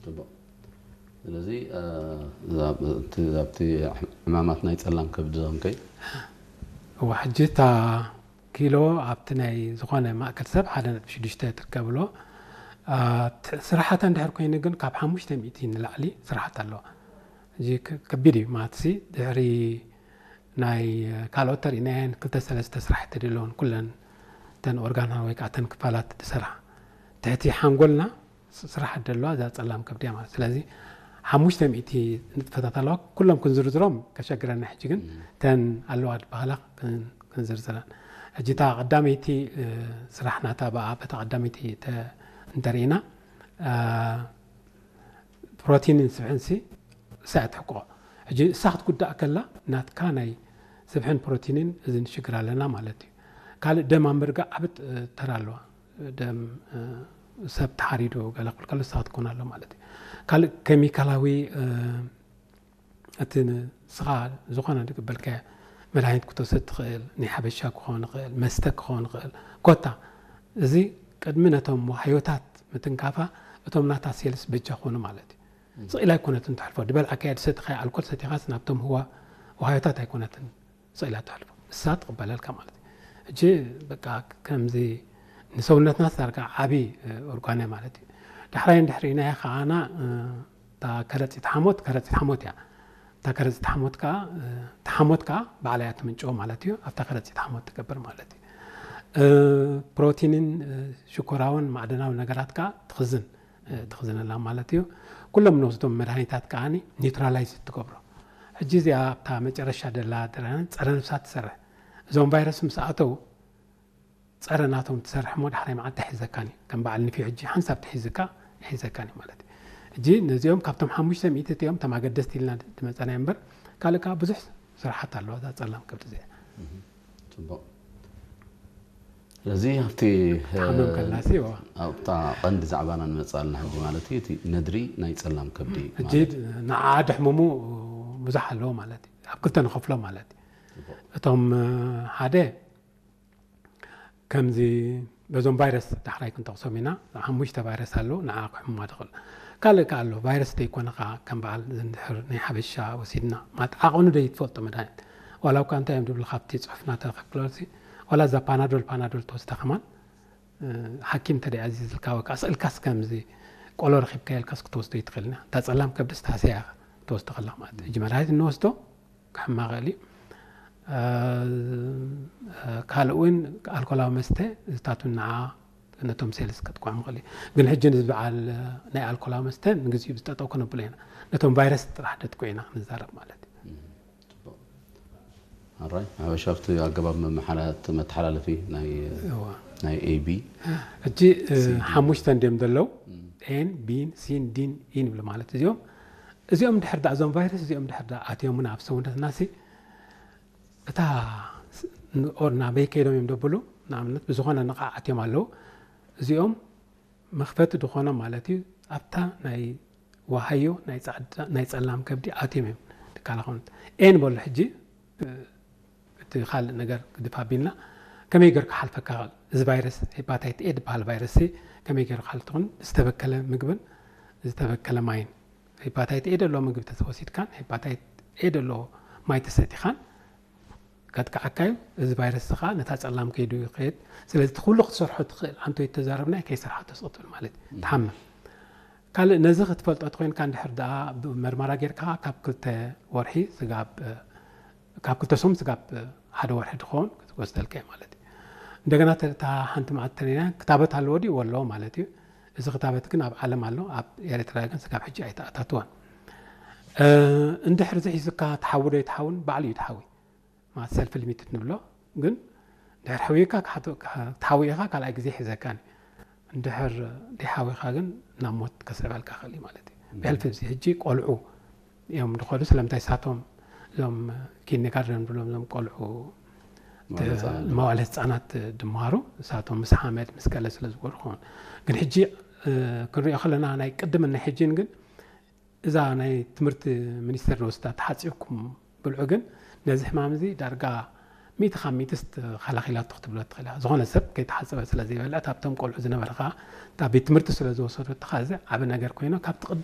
طبعا ስለዚህ ዛብቲ ሕማማትና ይጸላም ከብድዛም ከይ ወሕጅታ ኪሎ ኣብቲ ናይ ዝኾነ ማእከል ሰብ 1.6 ትርከብሎ ስራሓት እንድሕር ኮይኑ ግን ካብ 500 ንላዕሊ ስራሓት ኣለዋ እዚ ከቢድ እዩ ማትሲ ድሕሪ ናይ ካልኦት ተሪናየን 2-3 ስራሕቲ ድሎን ኩለን ተን ኦርጋናዊ ወይ ከዓ ተን ክፋላት ትሰርሓ ትሕቲ ሓንጎልና ስራሓት ደለዋ ዛ ጸላም ከብድያ ማለት ስለዚ 500 ንጥፈታት ኣለዋ ኩሎም ክንዝርዝሮም ከሸግረና ሕጂ ግን ተን ኣለዋ ድባህላ ክንዝርዝረን እጅታ ቀዳመይቲ ስራሕናታ በኣ በታ ቀዳመይቲ እንተሪና ፕሮቲን ስብሕንሲ ሰዓት ሕቆ ሕጂ ሳኽት ጉዳእ ከላ ናትካ ናይ ስብሕን ፕሮቲንን እዝን ሽግር ኣለና ማለት እዩ ካልእ ደም ኣምርጋ ዓብጥ ተራ ኣለዋ ደም ሰብ ተሓሪዶ ገለ ኩልከሉ ሳኽት ክኾን ኣሎ ማለት እዩ ካልእ ኬሚካላዊ እቲ ስኻ ዝኾነ ድቅበልከ መድሃኒት ክትወስድ ትኽእል ናይ ሓበሻ ክኾን ይኽእል መስተ ክኾን ይኽእል ኮታ እዚ ቅድሚ ነቶም ወሃዮታት ምትንካፋ እቶም ናታ ሴልስ ብቻ ኾኑ ማለት እዩ ጽኢላ ኣይኮነትን ትሕልፎ ድበል ኣካያድ ሰትኻ ኣልኮል ሰቲኻስ ናብቶም ህዋ ወሃዮታት ኣይኮነትን ጽኢላ ትሕልፎ እሳ ትቕበለልካ ማለት እዩ እጂ በቃ ከምዚ ንሰውነትና ዝዳርጋ ዓቢ ኦርጋና ማለት እዩ ድሕራይ እንድሕሪናያ ኸዓና ታ ከረፂት ሓሞት እያ ታ ከረፂት ሓሞት ከዓ ባዕላያ ትምንጭዎ ማለት እዩ ኣብታ ከረፂት ሓሞት ትገብር ማለት እዩ ፕሮቲንን ሽኮራውን ማዕደናዊ ነገራት ከዓ ትኽዝነላ ማለት እዩ ኩሎም ንወስዶም መድሃኒታት ከዓኒ ኒውትራላይዝ ትገብሮ ሕጂ እዚኣ ኣብታ መጨረሻ ደላ ድረን ፀረ ነፍሳት ትሰርሕ እዞም ቫይረስ ምስ ኣተው ፀረ ናቶም ትሰርሕ ሞ ድሕራይ መዓልቲ ሒዘካኒ ከም በዓል ንፊ ሕጂ ሓንሳብ ትሒዘካኒ ማለት እዩ እጂ ነዚኦም ካብቶም 500 እትዮም ተማገደስቲ ኢልና ድመፀና እምበር ካልእ ከዓ ብዙሕ ስራሓት ኣለዋ እዛ ጸላም ከብዲ እዚኣ ፅቡቅ ስለዚ ኣብቲ ሓመም ከላሲ ኣብታ ቀንዲ ዛዕባና ንመፃልና ሕጂ ማለት እዩ እቲ ነድሪ ናይ ጸላም ከብዲ እጂ ንዓ ድሕመሙ ብዙሕ ኣለዎ ማለት እዩ ኣብ ክልተ ንኸፍሎም ማለት እዩ እቶም ሓደ ከምዚ በዞም ቫይረስ ዳሕራይ ክንጠቕሶም ኢና 5 ቫይረስ ኣሎ ንዓ ክሕሙማ ትኽእል ካልእ ከዓ ኣሎ ቫይረስ ዘይኮነኻ ከም በዓል ዝንድሕር ናይ ሓበሻ ወሲድና ማለት ዓቕኑ ደይትፈልጦ መድሃኒት ዋላ እኳ እንታይ እዮም ድብል ካብቲ ፅሑፍና ተኸፍለሲ ዋላ እዛ ፓናዶል ተወስደ ኸማን ሓኪም ተደይ ኣዚዝልካ ወይ ከዓ ስእልካስ ከምዚ ቆሎ ረኺብካ ኢልካስ ክትወስዶ ይትኽእልና እታ ጸላም ከብድስ ታስያ ክትወስዶ ከለኻ ማለት እዩ እጂ መድሃኒት እንወስዶ ክሕማ ኽእል እዩ ካልእ እውን ኣልኮላዊ መስተ ዝታቱን ንዓ ነቶም ሴልስ ከጥቋዕሙ ኽእል እዩ ግን ሕጂ ንዝበዓል ናይ ኣልኮላዊ መስተ ንግዚኡ ዝጠጠው ክነብሎ ኢና ነቶም ቫይረስ ጥራሕ ደጥቆ ኢና ክንዛረብ ማለት እዩ ኣራይ ኣበሻፍቲ ኣገባብ መተሓላለፊ ናይ ኤቢ ሕጂ 5 ድም ዘለው ኤን ቢን ሲን ዲን ኢን ይብሉ ማለት እዚኦም ድሕር ዳ እዞም ቫይረስ እዚኦም ድሕር ዳ ኣትዮሙና ኣብ ሰውነትናሲ እታ ኦርና በይከይዶም እዮም ደብሉ ንኣብነት ብዝኾነ ንቓዕ ኣትዮም ኣለዉ እዚኦም መኽፈቲ ድኾኖም ማለት እዩ ኣብታ ናይ ዋሃዮ ናይ ጸላም ከብዲ ኣትዮም እዮም ድካላኾነት ኤን በሎ ሕጂ እቲ ካልእ ነገር ክድፋ ቢልና ከመይ ገይርካ ሓልፈካ እዚ ቫይረስ ሄፓታይት ኤ ድበሃል ቫይረስ ከመይ ገይርካ ሓልትኹን ዝተበከለ ምግብን ዝተበከለ ማይን ሄፓታይት ኤ ደሎ ምግቢ ተወሲድካን ሄፓታይት ኤ ደሎ ማይ ተሰቲኻን كتكعكاي إذا فيروس سخاء نتعلم كيدو يقيد سلسلة تخلق تصرح تخل عنتو يتزاربنا كي صرحة تسقط المالد تحمل قال نزغ تفلت أتقين كان حردا مرمرة غير كاب كلت ورحي سجاب كاب كلت سوم سجاب هذا واحد خون وصل الكي مالد دعنا تا حنت مع التنين كتابة هالودي والله مالدي إذا كتابة كنا بعلم الله أب يرتراجن سجاب حجي أتاتوان عند حرزة إذا تحول يتحول بعلي يتحول ما سلف ليميتد نبلو ግን ድሕር ሕዊካ ተሓዊኻ ካልኣይ ግዜ ሒዘካኒ እንድሕር ዲሓዊኻ ግን ናብ ሞት ከስዕበልካ ኽእል ማለት እዩ ብሕልፊ እዚ ሕጂ ቆልዑ እዮም ድኸዱ ስለምንታይ ሳቶም እዞም ኪንደርጋርተን ብሎም እዞም ቆልዑ መዋዕለ ህፃናት ድመሃሩ ሳቶም ምስ ሓመድ ምስ ገለ ስለ ዝገበሩ ክኾን ግን ሕጂ ክንሪኦ ከለና ናይ ቅድምን ናይ ሕጂን ግን እዛ ናይ ትምህርቲ ሚኒስተር ወስዳ ተሓፂብኩም ብልዑ ግን ነዚ ሕማም እዚ ዳርጋ ميت خاميتست خلاخيلات تختبلات تخلا زغنا سب كي تحسب سلازي ولا تابتم قلع زنبرخا تابي تمرت سلازو صوت تخازع عبنا غير كوينو كاب تقد